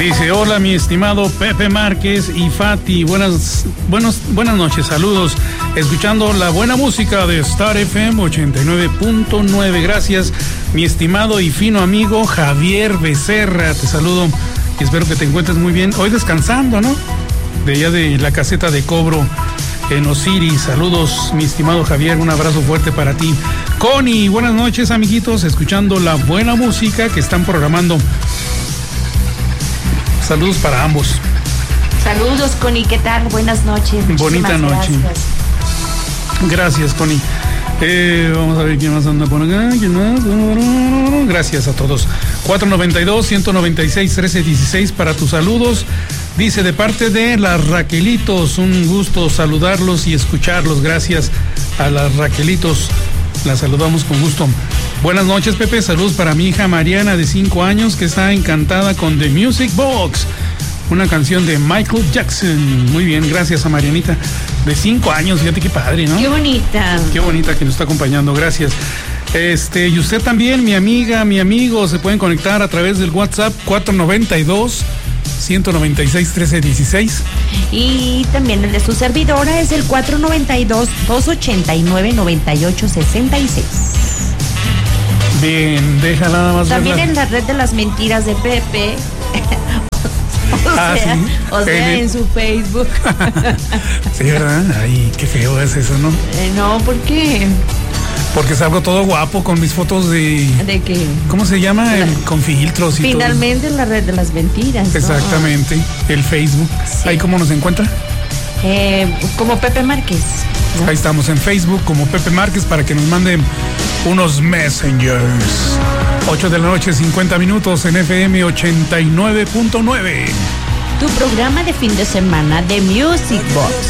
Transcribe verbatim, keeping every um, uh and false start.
Dice, hola mi estimado Pepe Márquez y Fati, buenas, buenos, buenas noches, saludos, escuchando la buena música de Star F M ochenta y nueve punto nueve, gracias mi estimado y fino amigo Javier Becerra, te saludo y espero que te encuentres muy bien, hoy descansando, ¿no? De allá de la caseta de cobro en Osiris, saludos mi estimado Javier, un abrazo fuerte para ti. Connie, buenas noches amiguitos, escuchando la buena música que están programando. Saludos para ambos. Saludos, Connie, ¿qué tal? Buenas noches. Bonita noche. Gracias, gracias Connie. Eh, vamos a ver quién más anda por acá. ¿Quién más? Gracias a todos. cuatro noventa y dos, ciento noventa y seis, trece dieciséis para tus saludos. Dice, de parte de las Raquelitos, un gusto saludarlos y escucharlos. Gracias a las Raquelitos. Las saludamos con gusto. Buenas noches, Pepe. Saludos para mi hija Mariana, de cinco años, que está encantada con The Music Box, una canción de Michael Jackson. Muy bien, gracias a Marianita, de cinco años. Fíjate qué padre, ¿no? Qué bonita. Qué bonita que nos está acompañando. Gracias. Este, y usted también, mi amiga, mi amigo, se pueden conectar a través del WhatsApp cuatro noventa y dos, ciento noventa y seis, trece dieciséis. Y también el de su servidora es el cuatro noventa y dos, doscientos ochenta y nueve, noventa y ocho sesenta y seis. Bien, deja nada más. También verla. En la red de las mentiras de Pepe. o ah, sea, sí. o sea en, en su Facebook. Sí, ¿verdad? Ay, qué feo es eso, ¿no? Eh, no, ¿por qué? Porque salgo todo guapo con mis fotos de... ¿De qué? ¿Cómo se llama? La... El, con filtros y Finalmente todo. En la red de las mentiras. Exactamente, ¿no? El Facebook. Sí. ¿Ahí cómo nos encuentra? Eh, como Pepe Márquez, ¿no? Ahí estamos en Facebook como Pepe Márquez para que nos manden unos messengers. ocho de la noche, cincuenta minutos en F M ochenta y nueve punto nueve. Tu programa de fin de semana de Music Box.